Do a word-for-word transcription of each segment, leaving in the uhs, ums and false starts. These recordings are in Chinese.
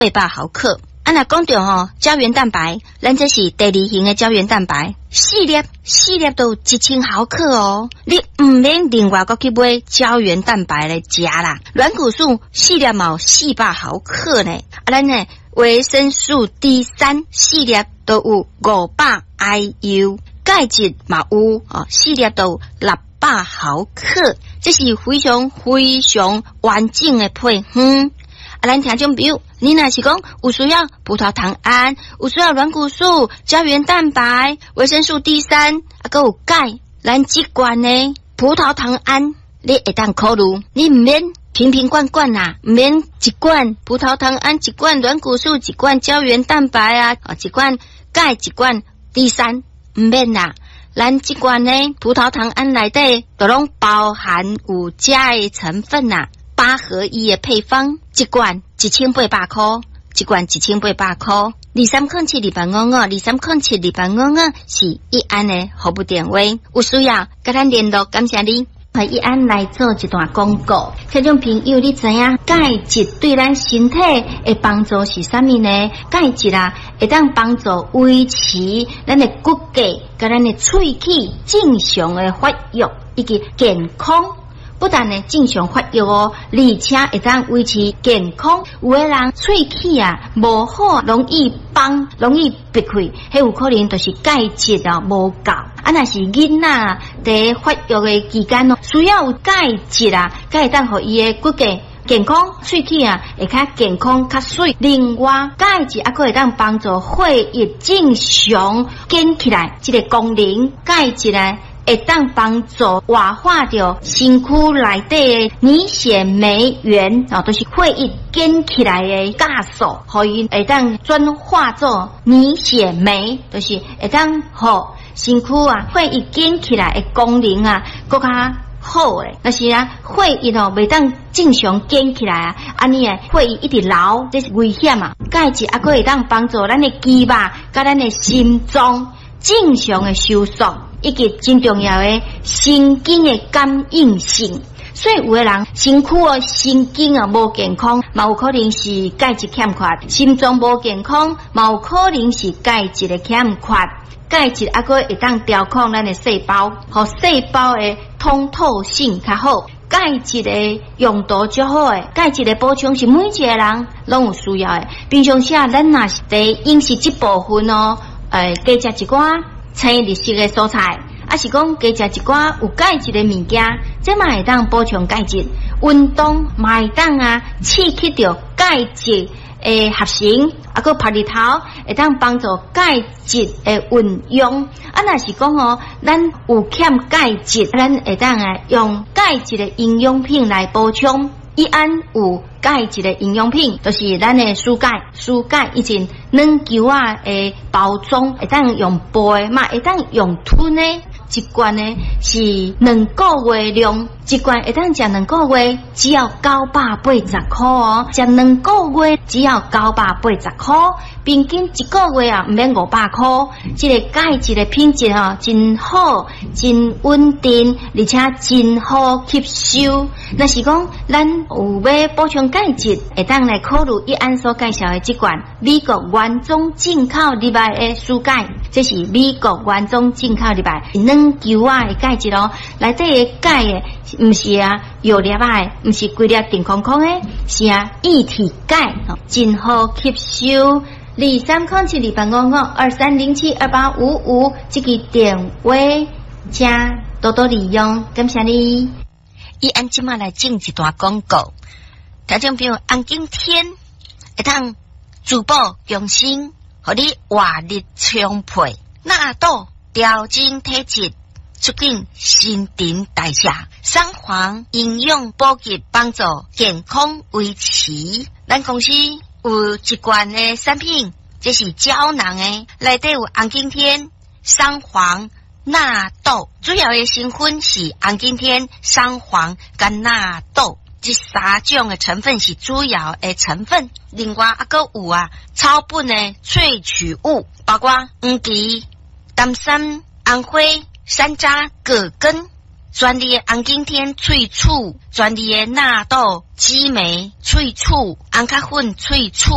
八百毫克。啊，那讲到吼胶原蛋白，咱这是第二型的胶原蛋白，四粒四粒都一千毫克哦。你唔免另外再去买胶原蛋白来食啦。软骨素四粒毛四百毫克呢，啊，咱呢维生素 D 三四粒都有五百 I U， 钙质嘛有哦，四粒都六百毫克，这是非常非常完整的配方。啊，咱听众朋友，你若是讲有需要葡萄糖胺，有需要软骨素、胶原蛋白、维生素 D 三，啊，还有钙，咱这罐呢葡萄糖胺，你会当考虑，你唔免瓶瓶罐罐啊，唔免一罐葡萄糖胺，一罐软骨素，一罐胶原蛋白啊，啊，一罐钙，一罐 D 三，唔免啦。咱这罐呢葡萄糖胺内底都拢包含有钾的成分呐、啊。八合一的配方，一罐一千八百块，一罐一千八百块。二三空七二八五五，二三空七二八五五是一安的服务电话，有需要跟咱联络，感谢你。和一安来做一段广告，听众朋友，你知影钙质对咱身体的帮助是啥物呢？钙质啊，会当帮助维持咱的骨骼跟咱的喙齿正常的发育以及健康。不但呢正常发育哦，而且会当维持健康。有的人喙齿啊无好，容易崩，容易闭开，迄有可能就是钙质啊无够。啊，若是囡仔在发育的期间哦，需要有钙质啊，才会当互伊的骨骼健康，喙齿啊会较健康较水。另外，钙质还可以当帮助血液正常建起来，这个功能，钙质呢。会当帮助活化掉身躯内底的凝血酶原啊，都是血液建起来的酵素，可以会当转化做凝血酶，就是会当互身躯啊血液建起来的功能啊更加好诶。但是啊，血液哦袂当正常建起来啊，安尼诶血液一直流，这是危险啊。钙质还可以当帮助咱的肌肉甲咱的心脏正常的收缩。以及真重要的神经的感应性，所以有的人身躯的神经啊无健康，嘛有可能是钙质欠缺；心脏无健康，嘛有可能是钙质的欠缺。钙质还可以当调控咱的细胞，和细胞的通透性较好。钙质的用途较好诶，钙质的补充是每一个人拢有需要诶。平常时咱若是在饮食这部分哦，诶，加食一寡青绿色的蔬菜，啊是讲加食一寡有钙质的物件，这嘛会当补充钙质。运动嘛会当啊刺激到钙质的合成，啊个晒日头会当帮助钙质的运用。啊，若是讲哦，咱有欠钙质，咱会当啊用钙质的营养品来补充。一安有钙质的营养品，就是咱的蔬钙，蔬钙以前软球啊的包装，会当用杯嘛，会当用吞的。一罐呢是两个月量，一罐会当食两个月，只要九百八十块哦。食两个月只要九百八十块，平均一个月啊唔免五百块。这个钙质的品质哦，真好，真稳定，而且真好吸收。若是讲咱有要补充钙质，会当来考虑一安所介绍的这罐美国原装进口入来的蔬钙，这是美国原装进口入来两球啊的钙质哦，内底的钙的唔是啊药粒啊，唔是规粒定空空的，是啊液体钙，真好吸收。二三空七二八五五二三零七二八五五这个电话，请多多利用，感谢你。伊按即马来进一段广告，听众朋友，按今天会当珠宝用心，互你活力充沛，纳豆调整体质，促进新陈代谢，三黄营养补给，帮助健康维持。咱公司有一罐的产品，这是胶囊的，内底有红景天、三黄、纳豆，主要的成分是红景天、三黄跟纳豆，这三种的成分是主要的成分。另外还佫有啊草本的萃取物，包括黄芪、丹参、红花、山楂、葛根，专利的红景天萃取，专利的纳豆、激酶萃取，红咖粉萃取，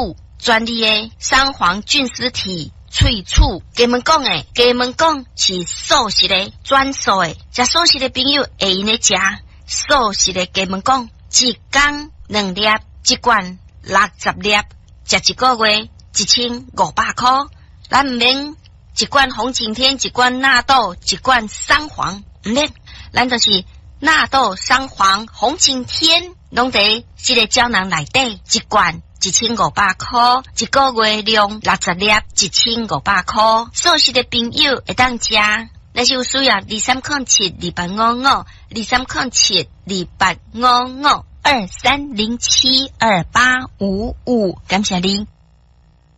专利的三黄菌丝体萃取，给们讲诶，给们讲是素食的专属的，食素食的朋友会用的食素食的，给们讲一天两粒，一罐六十粒，食一个月一千五百块，咱唔免一罐红景天，一罐纳豆，一罐三黄，唔免，咱就是纳豆、三黄、红景天，拢伫这个胶囊内底，一罐一千五百块，一个月量六十粒，一千五百块。素食的朋友会当食，若是有需要，二三零七二八五五，二三零七二八五五，二三零七二八五五，感谢你。